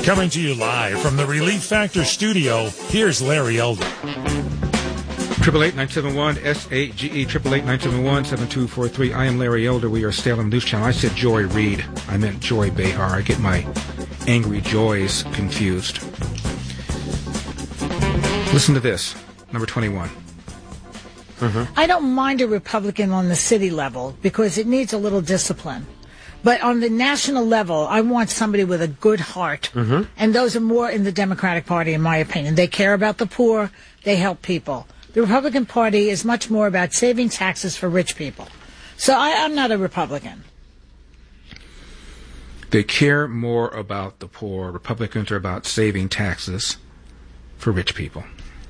Coming to you live from the Relief Factor studio, here's Larry Elder. 888-971-SAGE, 888-971-7243. I am Larry Elder. We are Salem News Channel. I said Joy Reid. I meant Joy Behar. I get my angry joys confused. Listen to this, number 21. I don't mind a Republican on the city level because it needs a little discipline. But on the national level, I want somebody with a good heart. And those are more in the Democratic Party, in my opinion. They care about the poor. They help people. The Republican Party is much more about saving taxes for rich people. So I'm not a Republican. They care more about the poor. Republicans are about saving taxes for rich people.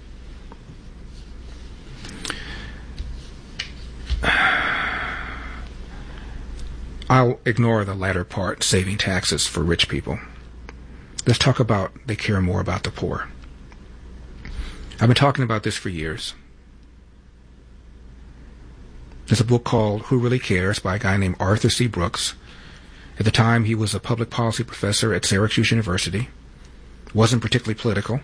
I'll ignore the latter part, saving taxes for rich people. Let's talk about they care more about the poor. I've been talking about this for years. There's a book called Who Really Cares by a guy named Arthur C. Brooks. At the time, he was a public policy professor at Syracuse University. Wasn't particularly political.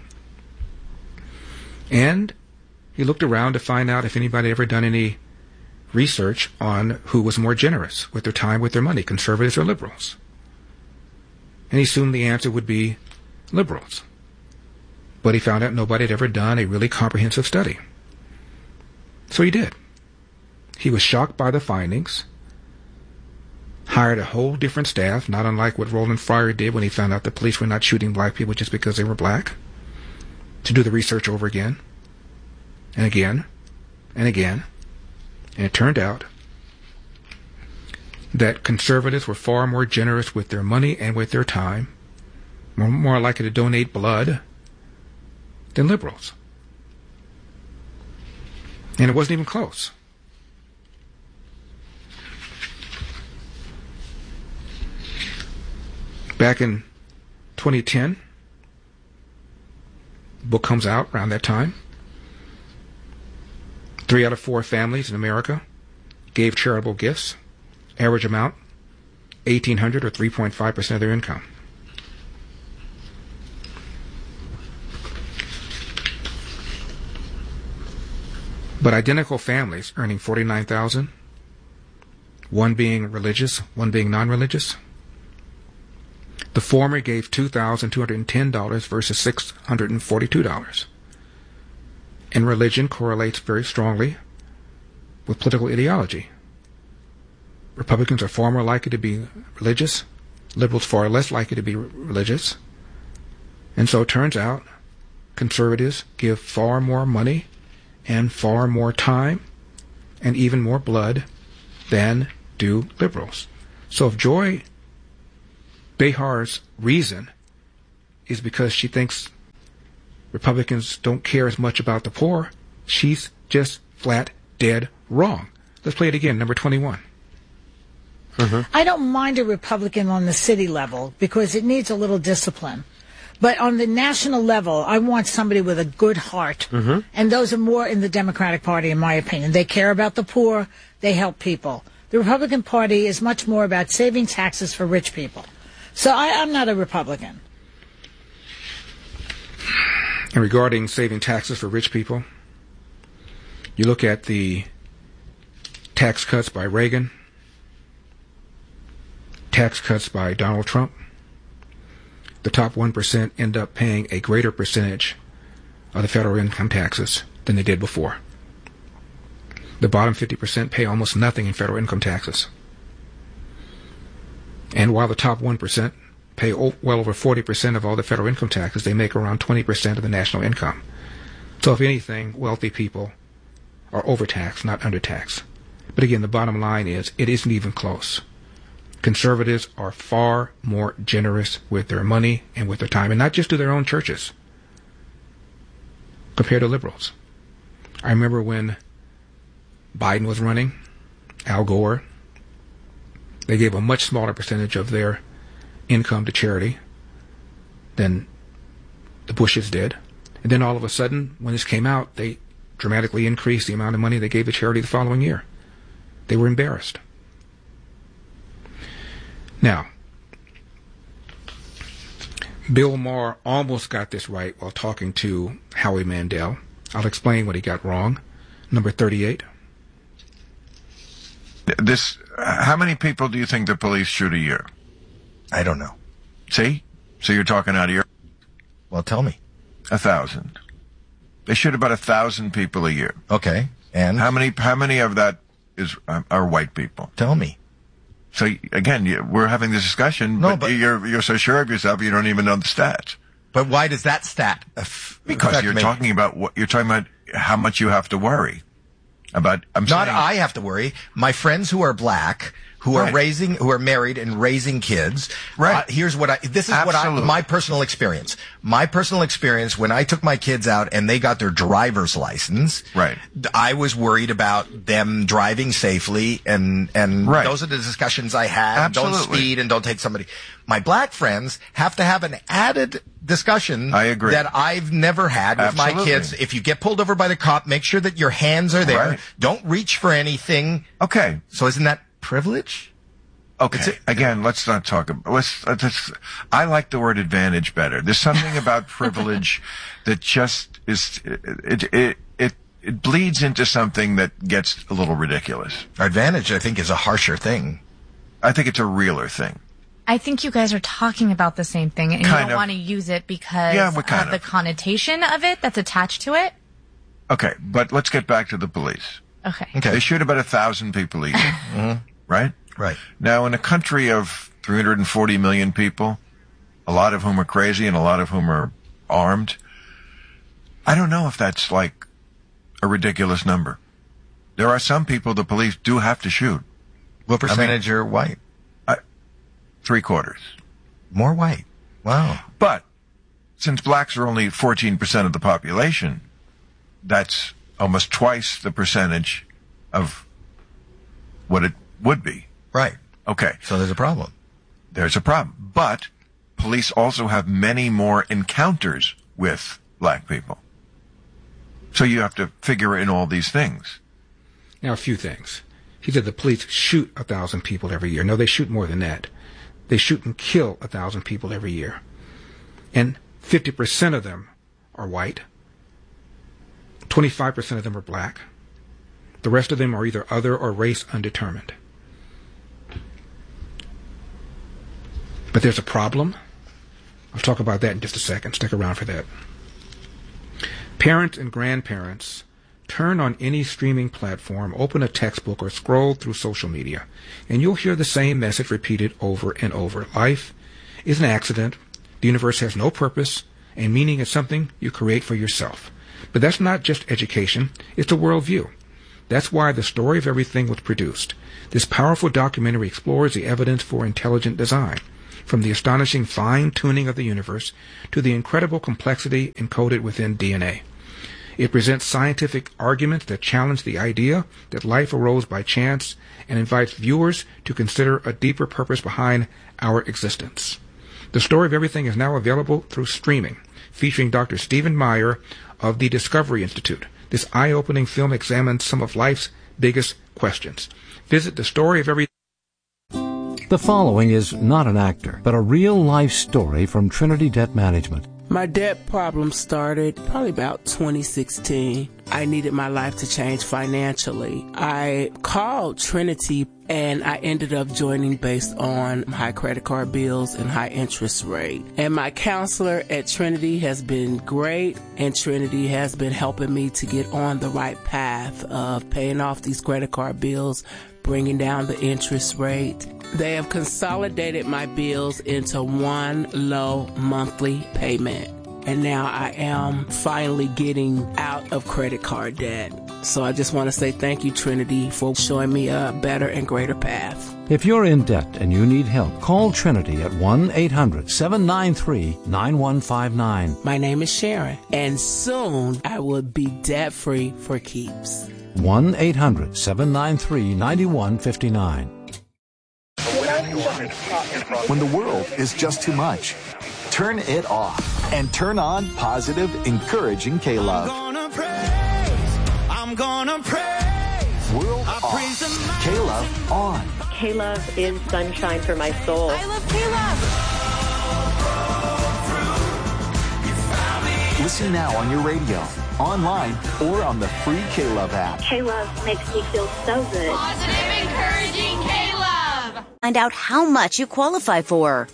And he looked around to find out if anybody had ever done any research on who was more generous with their time, with their money, conservatives or liberals. And he assumed the answer would be liberals. But he found out nobody had ever done a really comprehensive study. So he did. He was shocked by the findings, hired a whole different staff, not unlike what Roland Fryer did when he found out the police were not shooting black people just because they were black, to do the research over again, and again, and again. And it turned out that conservatives were far more generous with their money and with their time, more likely to donate blood than liberals. And it wasn't even close. Back in 2010, the book comes out around that time. 3 out of 4 families in America gave charitable gifts. Average amount, $1,800 or 3.5% of their income. But identical families earning $49,000, one being religious, one being non-religious. The former gave $2,210 versus $642. And religion correlates very strongly with political ideology. Republicans are far more likely to be religious, liberals far less likely to be religious. And so it turns out conservatives give far more money and far more time and even more blood than do liberals. So if Joy Behar's reason is because she thinks Republicans don't care as much about the poor, she's just flat dead wrong. Let's play it again, number 21. I don't mind a Republican on the city level because it needs a little discipline. But on the national level, I want somebody with a good heart. And those are more in the Democratic Party, in my opinion. They care about the poor. They help people. The Republican Party is much more about saving taxes for rich people. So I'm not a Republican. And regarding saving taxes for rich people, you look at the tax cuts by Reagan, tax cuts by Donald Trump. The top 1% end up paying a greater percentage of the federal income taxes than they did before. The bottom 50% pay almost nothing in federal income taxes. And while the top 1% pay well over 40% of all the federal income taxes, they make around 20% of the national income. So if anything, wealthy people are overtaxed, not undertaxed. But again, the bottom line is it isn't even close. Conservatives are far more generous with their money and with their time, and not just to their own churches, compared to liberals. I remember when Biden was running, Al Gore, they gave a much smaller percentage of their income to charity than the Bushes did. And then all of a sudden, when this came out, they dramatically increased the amount of money they gave to charity the following year. They were embarrassed. Now, Bill Maher almost got this right while talking to Howie Mandel. I'll explain what he got wrong. Number 38. How many people do you think the police shoot a year? I don't know. See? So you're talking out of your... Well, tell me. 1,000. They shoot about 1,000 people a year. Okay. And? How many of that are white people? Tell me. So again, we're having this discussion, but you're so sure of yourself you don't even know the stats. But why does that stat because you're talking about how much you have to worry about. I have to worry. My friends who are black, who are married and raising kids. Right. Here's what my personal experience. My personal experience when I took my kids out and they got their driver's license. Right. I was worried about them driving safely and those are the discussions I had. Absolutely. Don't speed and don't take somebody. My black friends have to have an added discussion. I agree. That I've never had with my kids. If you get pulled over by the cop, make sure that your hands are there. Right. Don't reach for anything. Okay. So isn't that privilege? Okay. Again, let's not talk about. I like the word advantage better. There's something about privilege that just is. It bleeds into something that gets a little ridiculous. Advantage, I think, is a harsher thing. I think it's a realer thing. I think you guys are talking about the same thing, and you don't want to use it because of the connotation of it that's attached to it. Okay, but let's get back to the police. Okay. They shoot about 1,000 people a year, Mm-hmm. right? Right. Now, in a country of 340 million people, a lot of whom are crazy and a lot of whom are armed, I don't know if that's like a ridiculous number. There are some people the police do have to shoot. What percentage are white? 3/4. More white. Wow. But since blacks are only 14% of the population, that's almost twice the percentage of what it would be. Right. Okay. So there's a problem. There's a problem. But police also have many more encounters with black people. So you have to figure in all these things. Now, a few things. He said the police shoot 1,000 people every year. No, they shoot more than that. They shoot and kill 1,000 people every year. And 50% of them are white. 25% of them are black. The rest of them are either other or race undetermined. But there's a problem. I'll talk about that in just a second. Stick around for that. Parents and grandparents turn on any streaming platform, open a textbook, or scroll through social media, and you'll hear the same message repeated over and over. Life is an accident. The universe has no purpose, and meaning is something you create for yourself. But that's not just education. It's a worldview. That's why The Story of Everything was produced. This powerful documentary explores the evidence for intelligent design, from the astonishing fine-tuning of the universe to the incredible complexity encoded within DNA. It presents scientific arguments that challenge the idea that life arose by chance and invites viewers to consider a deeper purpose behind our existence. The Story of Everything is now available through streaming, featuring Dr. Stephen Meyer of the Discovery Institute. This eye-opening film examines some of life's biggest questions. Visit The Story of Everything. The following is not an actor, but a real-life story from Trinity Debt Management. My debt problem started probably about 2016. I needed my life to change financially. I called Trinity and I ended up joining based on high credit card bills and high interest rate. And my counselor at Trinity has been great, and Trinity has been helping me to get on the right path of paying off these credit card bills, bringing down the interest rate. They have consolidated my bills into one low monthly payment. And now I am finally getting out of credit card debt. So I just want to say thank you, Trinity, for showing me a better and greater path. If you're in debt and you need help, call Trinity at 1-800-793-9159. My name is Sharon, and soon I will be debt-free for keeps. 1-800-793-9159. When the world is just too much, turn it off and turn on positive, encouraging K-Love. I'm gonna praise. World off. K-Love on. K-Love is sunshine for my soul. I love K-Love. Listen now on your radio, online, or on the free K-Love app. K-Love makes me feel so good. Positive, encouraging K-Love. Find out how much you qualify for.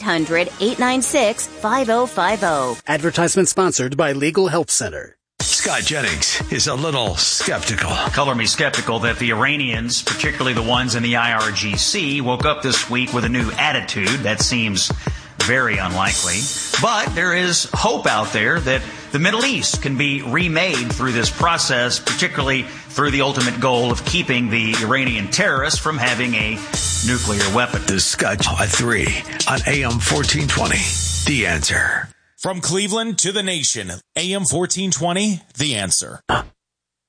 800-896-5050. Advertisement sponsored by Legal Help Center. Scott Jennings is a little skeptical. Color me skeptical that the Iranians, particularly the ones in the IRGC, woke up this week with a new attitude. That seems very unlikely. But there is hope out there that the Middle East can be remade through this process, particularly through the ultimate goal of keeping the Iranian terrorists from having a nuclear weapon. The Scott at 3 on AM 1420. The Answer. From Cleveland to the nation, AM 1420, The Answer.